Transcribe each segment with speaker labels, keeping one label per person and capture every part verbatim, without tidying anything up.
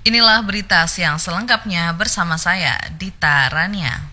Speaker 1: Inilah berita siang selengkapnya bersama saya, Dita Rania.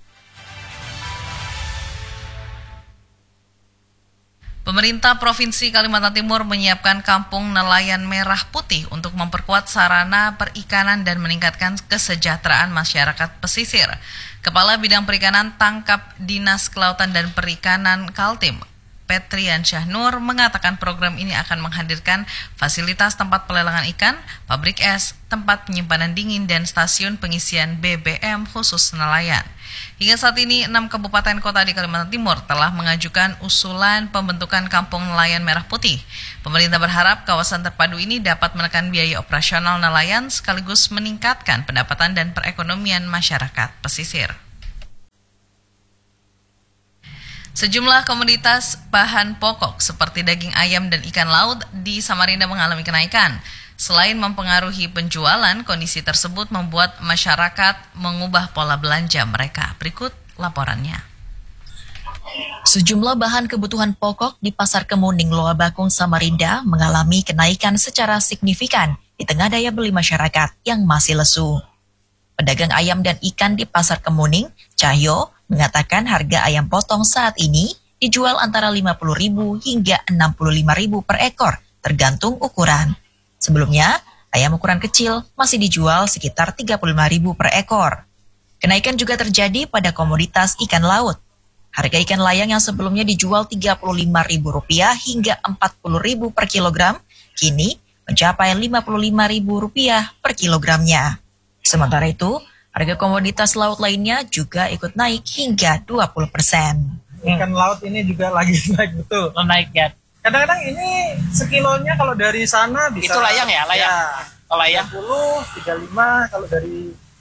Speaker 1: Pemerintah Provinsi Kalimantan Timur menyiapkan kampung nelayan merah putih untuk memperkuat sarana perikanan dan meningkatkan kesejahteraan masyarakat pesisir. Kepala Bidang Perikanan Tangkap Dinas Kelautan dan Perikanan Kaltim, Petrian Syahnur, mengatakan program ini akan menghadirkan fasilitas tempat pelelangan ikan, pabrik es, tempat penyimpanan dingin, dan stasiun pengisian B B M khusus nelayan. Hingga saat ini, enam kabupaten kota di Kalimantan Timur telah mengajukan usulan pembentukan kampung nelayan merah putih. Pemerintah berharap kawasan terpadu ini dapat menekan biaya operasional nelayan sekaligus meningkatkan pendapatan dan perekonomian masyarakat pesisir. Sejumlah komoditas bahan pokok seperti daging ayam dan ikan laut di Samarinda mengalami kenaikan. Selain mempengaruhi penjualan, kondisi tersebut membuat masyarakat mengubah pola belanja mereka. Berikut laporannya.
Speaker 2: Sejumlah bahan kebutuhan pokok di Pasar Kemuning Loa Bakung Samarinda mengalami kenaikan secara signifikan di tengah daya beli masyarakat yang masih lesu. Pedagang ayam dan ikan di Pasar Kemuning, Cahyo, mengatakan harga ayam potong saat ini dijual antara lima puluh ribu hingga enam puluh lima ribu per ekor, tergantung ukuran. Sebelumnya, ayam ukuran kecil masih dijual sekitar tiga puluh lima ribu per ekor. Kenaikan juga terjadi pada komoditas ikan laut. Harga ikan layang yang sebelumnya dijual tiga puluh lima ribu rupiah hingga empat puluh ribu per kilogram, kini mencapai lima puluh lima ribu rupiah per kilogramnya. Sementara itu, harga komoditas laut lainnya juga ikut naik hingga dua puluh persen.
Speaker 3: Ikan laut ini juga lagi naik betul.
Speaker 4: Naik ya.
Speaker 3: Kadang-kadang ini sekilonya kalau dari sana bisa.
Speaker 4: Itu layang ya, layang.
Speaker 3: Ya,
Speaker 4: kalau layang
Speaker 3: tiga puluh, tiga puluh lima, kalau dari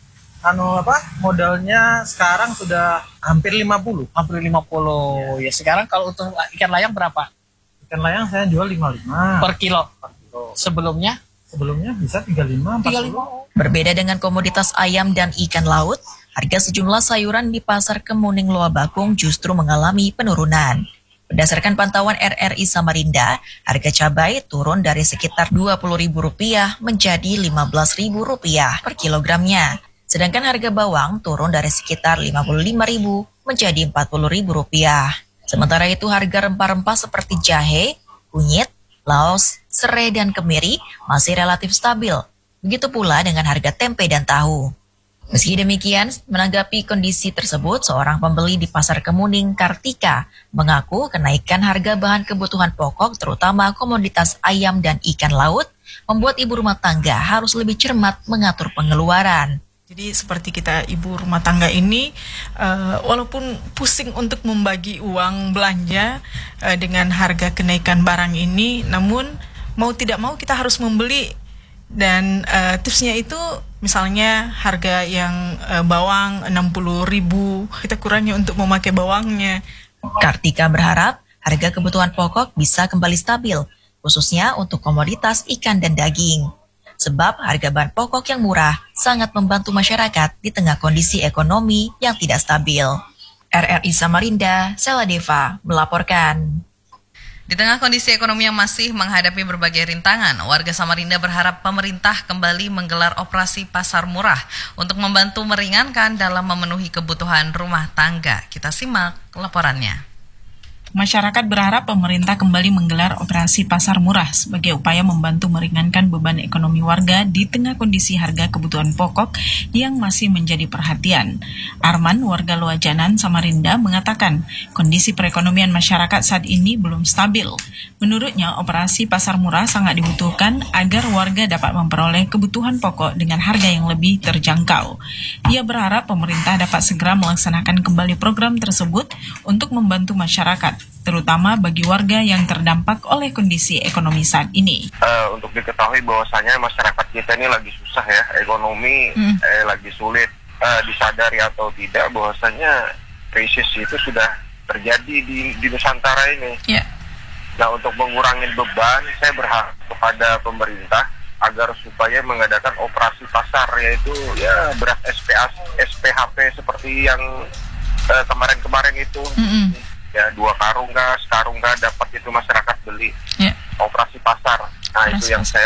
Speaker 3: anu apa? Modalnya sekarang sudah hampir lima puluh.
Speaker 4: Hampir lima puluh. Ya, sekarang kalau untuk ikan layang berapa?
Speaker 3: Ikan layang saya jual lima puluh lima
Speaker 4: per kilo.
Speaker 3: Per kilo.
Speaker 4: Sebelumnya
Speaker 3: Sebelumnya bisa tiga puluh lima, empat puluh.
Speaker 2: Berbeda dengan komoditas ayam dan ikan laut, harga sejumlah sayuran di Pasar Kemuning Loa Bakung justru mengalami penurunan. Berdasarkan pantauan R R I Samarinda, harga cabai turun dari sekitar dua puluh ribu rupiah menjadi lima belas ribu rupiah per kilogramnya. Sedangkan harga bawang turun dari sekitar lima puluh lima ribu menjadi empat puluh ribu rupiah. Sementara itu harga rempah-rempah seperti jahe, kunyit, laos, serai, dan kemiri masih relatif stabil. Begitu pula dengan harga tempe dan tahu. Meski demikian, menanggapi kondisi tersebut, seorang pembeli di Pasar Kemuning, Kartika, mengaku kenaikan harga bahan kebutuhan pokok, terutama komoditas ayam dan ikan laut, membuat ibu rumah tangga harus lebih cermat mengatur pengeluaran.
Speaker 5: Jadi seperti kita ibu rumah tangga ini, uh, walaupun pusing untuk membagi uang belanja uh, dengan harga kenaikan barang ini, namun mau tidak mau kita harus membeli. Dan uh, tipsnya itu misalnya harga yang uh, bawang enam puluh ribu, kita kurangi untuk memakai bawangnya.
Speaker 2: Kartika berharap harga kebutuhan pokok bisa kembali stabil, khususnya untuk komoditas ikan dan daging. Sebab harga bahan pokok yang murah sangat membantu masyarakat di tengah kondisi ekonomi yang tidak stabil. R R I Samarinda, Sela Deva melaporkan.
Speaker 1: Di tengah kondisi ekonomi yang masih menghadapi berbagai rintangan, warga Samarinda berharap pemerintah kembali menggelar operasi pasar murah untuk membantu meringankan dalam memenuhi kebutuhan rumah tangga. Kita simak laporannya.
Speaker 5: Masyarakat berharap pemerintah kembali menggelar operasi pasar murah sebagai upaya membantu meringankan beban ekonomi warga di tengah kondisi harga kebutuhan pokok yang masih menjadi perhatian. Arman, warga Loajanan, Samarinda, mengatakan kondisi perekonomian masyarakat saat ini belum stabil. Menurutnya, operasi pasar murah sangat dibutuhkan agar warga dapat memperoleh kebutuhan pokok dengan harga yang lebih terjangkau. Ia berharap pemerintah dapat segera melaksanakan kembali program tersebut untuk membantu masyarakat, terutama bagi warga yang terdampak oleh kondisi ekonomi saat ini.
Speaker 6: Uh, untuk diketahui bahwasanya masyarakat kita ini lagi susah ya, ekonomi hmm. eh, lagi sulit. Uh, disadari atau tidak bahwasanya krisis itu sudah terjadi di, di Nusantara ini. Yeah. Nah, untuk mengurangi beban, saya berharap kepada pemerintah agar supaya mengadakan operasi pasar, yaitu ya beras S P A, S P H P seperti yang uh, kemarin-kemarin itu. Mm-hmm. Ya, dua karung kah, sekarung kah dapat itu masyarakat beli. Yeah. Operasi pasar. Nah, operasi itu yang pasar. Saya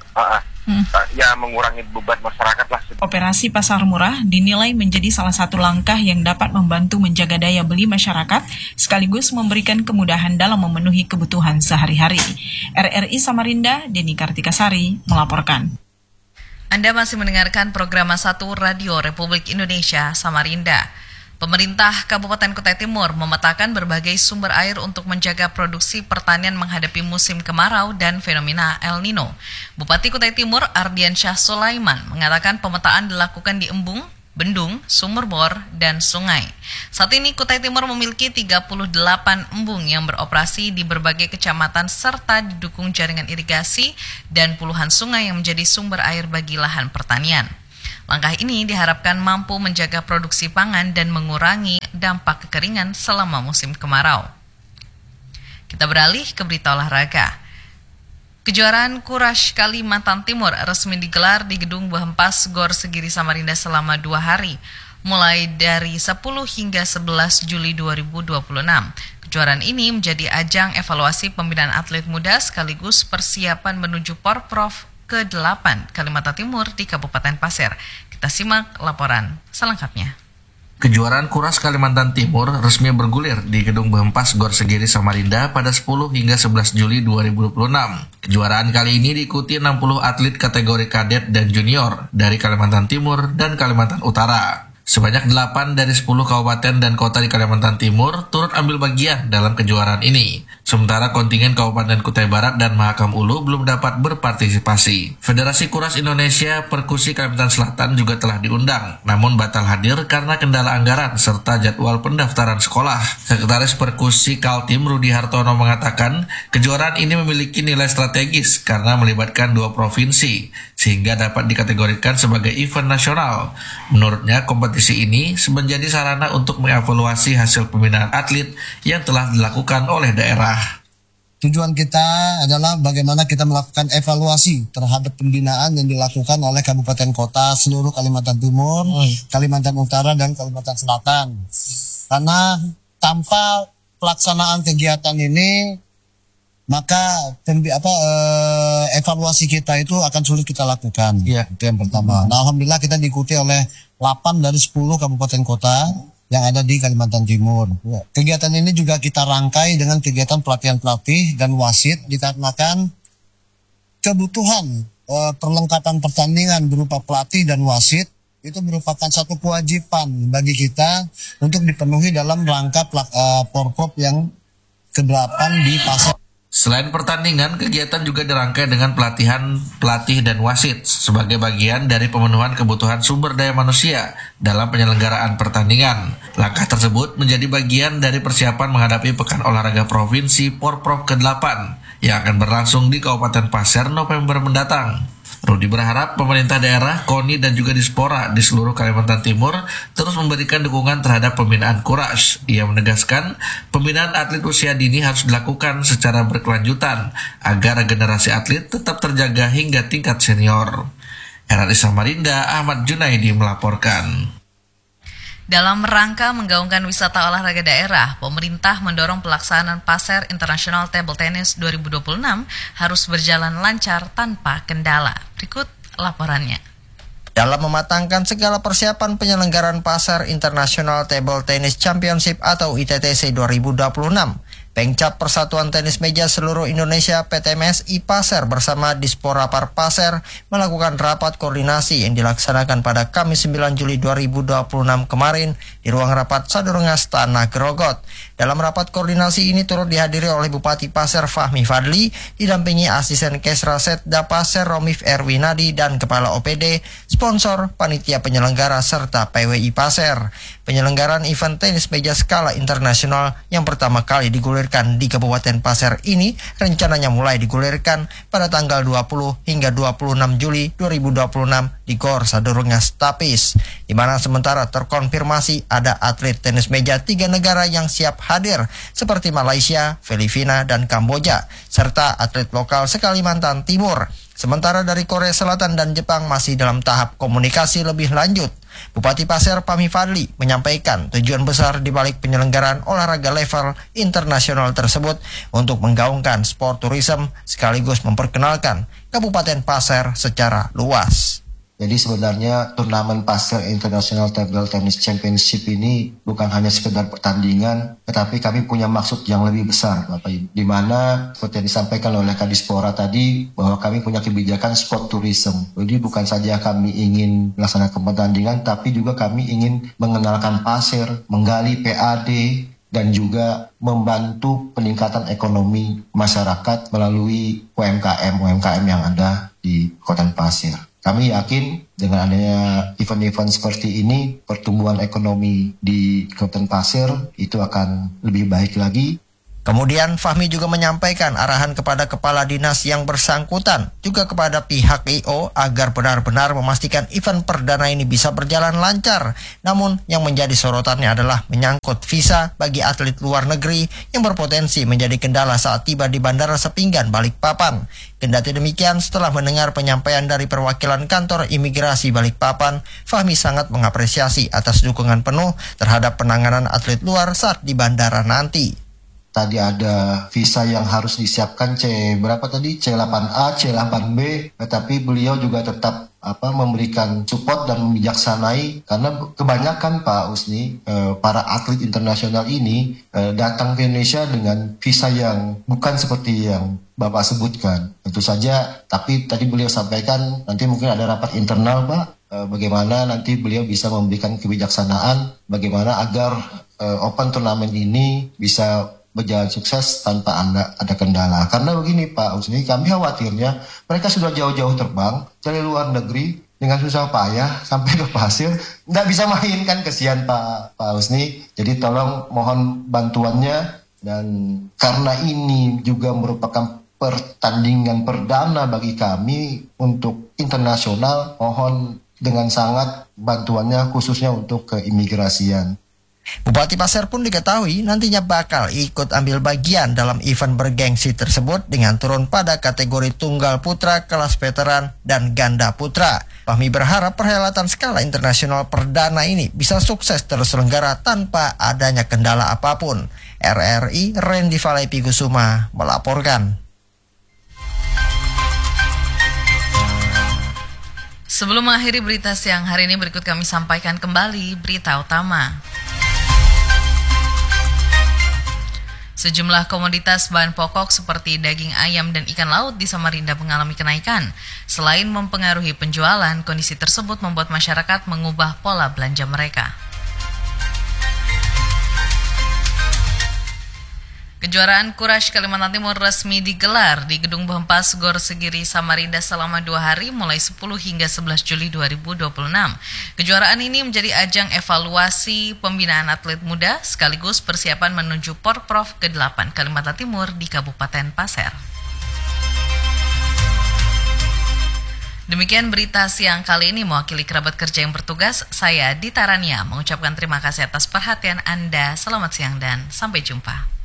Speaker 6: uh, uh, hmm. uh, ya mengurangi beban masyarakat lah.
Speaker 5: Operasi Pasar Murah dinilai menjadi salah satu langkah yang dapat membantu menjaga daya beli masyarakat sekaligus memberikan kemudahan dalam memenuhi kebutuhan sehari-hari. R R I Samarinda, Deni Kartikasari melaporkan.
Speaker 1: Anda masih mendengarkan program satu Radio Republik Indonesia Samarinda. Pemerintah Kabupaten Kutai Timur memetakan berbagai sumber air untuk menjaga produksi pertanian menghadapi musim kemarau dan fenomena El Nino. Bupati Kutai Timur Ardiansyah Sulaiman mengatakan pemetaan dilakukan di embung, bendung, sumur bor, dan sungai. Saat ini Kutai Timur memiliki tiga puluh delapan embung yang beroperasi di berbagai kecamatan serta didukung jaringan irigasi dan puluhan sungai yang menjadi sumber air bagi lahan pertanian. Langkah ini diharapkan mampu menjaga produksi pangan dan mengurangi dampak kekeringan selama musim kemarau. Kita beralih ke berita olahraga. Kejuaraan Kurash Kalimantan Timur resmi digelar di Gedung Behempas Gor Segiri Samarinda selama dua hari, mulai dari sepuluh hingga sebelas Juli dua ribu dua puluh enam. Kejuaraan ini menjadi ajang evaluasi pembinaan atlet muda sekaligus persiapan menuju Porprov ke delapan Kalimantan Timur di Kabupaten Pasir. Kita simak laporan selengkapnya.
Speaker 7: Kejuaraan Kuras Kalimantan Timur resmi bergulir di Gedung Behempas Gor Segiri Samarinda pada sepuluh hingga sebelas Juli dua ribu dua puluh enam. Kejuaraan kali ini diikuti enam puluh atlet kategori kadet dan junior dari Kalimantan Timur dan Kalimantan Utara. Sebanyak delapan dari sepuluh kabupaten dan kota di Kalimantan Timur turut ambil bagian dalam kejuaraan ini. Sementara kontingen Kabupaten Kutai Barat dan Mahakam Ulu belum dapat berpartisipasi. Federasi Kuras Indonesia Perkusi Kalimantan Selatan juga telah diundang, namun batal hadir karena kendala anggaran serta jadwal pendaftaran sekolah. Sekretaris Perkusi Kaltim Rudi Hartono mengatakan, kejuaraan ini memiliki nilai strategis karena melibatkan dua provinsi, sehingga dapat dikategorikan sebagai event nasional. Menurutnya, kompetisi ini menjadi sarana untuk mengevaluasi hasil pembinaan atlet yang telah dilakukan oleh daerah.
Speaker 8: Tujuan kita adalah bagaimana kita melakukan evaluasi terhadap pembinaan yang dilakukan oleh kabupaten kota seluruh Kalimantan Timur, hmm. Kalimantan Utara, dan Kalimantan Selatan. Karena tanpa pelaksanaan kegiatan ini, maka tembi, apa, eh, evaluasi kita itu akan sulit kita lakukan. Yeah. Itu yang pertama. Nah, alhamdulillah kita diikuti oleh delapan dari sepuluh kabupaten kota yang ada di Kalimantan Timur. Kegiatan ini juga kita rangkai dengan kegiatan pelatihan pelatih dan wasit, dikarenakan kebutuhan e, perlengkapan pertandingan berupa pelatih dan wasit itu merupakan satu kewajiban bagi kita untuk dipenuhi dalam rangka e, Porprov yang kedelapan di Pasir.
Speaker 7: Selain pertandingan, kegiatan juga dirangkai dengan pelatihan pelatih dan wasit sebagai bagian dari pemenuhan kebutuhan sumber daya manusia dalam penyelenggaraan pertandingan. Langkah tersebut menjadi bagian dari persiapan menghadapi Pekan Olahraga Provinsi Porprov ke delapan yang akan berlangsung di Kabupaten Pasir November mendatang. Rudi berharap pemerintah daerah, KONI, dan juga Dispora di seluruh Kalimantan Timur terus memberikan dukungan terhadap pembinaan Kurash. Ia menegaskan pembinaan atlet usia dini harus dilakukan secara berkelanjutan agar generasi atlet tetap terjaga hingga tingkat senior. R R I Samarinda, Ahmad Junaidi melaporkan.
Speaker 1: Dalam rangka menggaungkan wisata olahraga daerah, pemerintah mendorong pelaksanaan Pasar International Table Tennis dua ribu dua puluh enam harus berjalan lancar tanpa kendala. Berikut laporannya.
Speaker 9: Dalam mematangkan segala persiapan penyelenggaraan Pasar International Table Tennis Championship atau I T T C dua ribu dua puluh enam, Pengcap Persatuan Tenis Meja Seluruh Indonesia P T M S I Pasir bersama Dispora Par Pasir melakukan rapat koordinasi yang dilaksanakan pada Kamis sembilan Juli dua ribu dua puluh enam kemarin di ruang rapat Sadorengas Tanah Grogot. Dalam rapat koordinasi ini turut dihadiri oleh Bupati Pasir Fahmi Fadli, didampingi Asisten Kesra Setda Pasir Romif Erwinadi dan Kepala O P D, sponsor, panitia penyelenggara, serta P W I Pasir. Penyelenggaraan event tenis meja skala internasional yang pertama kali digulirkan di Kabupaten Pasir ini rencananya mulai digulirkan pada tanggal dua puluh hingga dua puluh enam Juli dua ribu dua puluh enam di Gor Sadorengas Tapis, di mana sementara terkonfirmasi ada atlet tenis meja tiga negara yang siap hadir seperti Malaysia, Filipina, dan Kamboja, serta atlet lokal se-Kalimantan Timur. Sementara dari Korea Selatan dan Jepang masih dalam tahap komunikasi lebih lanjut. Bupati Pasir Fahmi Fadli menyampaikan tujuan besar di balik penyelenggaraan olahraga level internasional tersebut untuk menggaungkan sport tourism sekaligus memperkenalkan Kabupaten Pasir secara luas.
Speaker 10: Jadi sebenarnya turnamen Pasir International Table Tennis Championship ini bukan hanya sekedar pertandingan, tetapi kami punya maksud yang lebih besar, Bapak Ibu. Di mana seperti yang disampaikan oleh Kadispora tadi, bahwa kami punya kebijakan sport tourism. Jadi bukan saja kami ingin melaksanakan pertandingan, tapi juga kami ingin mengenalkan pasir, menggali P A D, dan juga membantu peningkatan ekonomi masyarakat melalui U M K M U M K M yang ada di Kota Pasir. Kami yakin dengan adanya event-event seperti ini, pertumbuhan ekonomi di Kabupaten Pasir itu akan lebih baik lagi.
Speaker 9: Kemudian Fahmi juga menyampaikan arahan kepada kepala dinas yang bersangkutan, juga kepada pihak I O agar benar-benar memastikan event perdana ini bisa berjalan lancar. Namun yang menjadi sorotannya adalah menyangkut visa bagi atlet luar negeri yang berpotensi menjadi kendala saat tiba di Bandara Sepinggan, Balikpapan. Kendati demikian, setelah mendengar penyampaian dari perwakilan kantor imigrasi Balikpapan, Fahmi sangat mengapresiasi atas dukungan penuh terhadap penanganan atlet luar saat di bandara nanti.
Speaker 10: Tadi ada visa yang harus disiapkan C berapa tadi? C delapan A, C delapan B, tetapi beliau juga tetap apa memberikan support dan membijaksanai karena kebanyakan Pak Usni eh, para atlet internasional ini eh, datang ke Indonesia dengan visa yang bukan seperti yang Bapak sebutkan. Tentu saja, tapi tadi beliau sampaikan nanti mungkin ada rapat internal Pak, eh, bagaimana nanti beliau bisa memberikan kebijaksanaan bagaimana agar eh, Open Turnamen ini bisa berjalan sukses tanpa anda ada kendala. Karena begini Pak Usni, kami khawatirnya mereka sudah jauh-jauh terbang dari luar negeri dengan susah payah sampai ke Pasir, nggak bisa main kan, kesian Pak Pak Usni. Jadi tolong mohon bantuannya, dan karena ini juga merupakan pertandingan perdana bagi kami untuk internasional, mohon dengan sangat bantuannya khususnya untuk keimigrasian.
Speaker 9: Bupati Pasir pun diketahui nantinya bakal ikut ambil bagian dalam event bergengsi tersebut dengan turun pada kategori tunggal putra, kelas veteran, dan ganda putra. Fahmi berharap perhelatan skala internasional perdana ini bisa sukses terselenggara tanpa adanya kendala apapun. R R I Randy Valepi Kusuma melaporkan.
Speaker 1: Sebelum mengakhiri berita siang hari ini, berikut kami sampaikan kembali berita utama. Sejumlah komoditas bahan pokok seperti daging ayam dan ikan laut di Samarinda mengalami kenaikan. Selain mempengaruhi penjualan, kondisi tersebut membuat masyarakat mengubah pola belanja mereka. Kejuaraan Kurash Kalimantan Timur resmi digelar di Gedung Bhempas Gor Segiri Samarinda selama dua hari mulai sepuluh hingga sebelas Juli dua ribu dua puluh enam. Kejuaraan ini menjadi ajang evaluasi pembinaan atlet muda sekaligus persiapan menuju Porprov ke delapan Kalimantan Timur di Kabupaten Pasir. Demikian berita siang kali ini. Mewakili kerabat kerja yang bertugas, saya Dita Rania mengucapkan terima kasih atas perhatian Anda. Selamat siang dan sampai jumpa.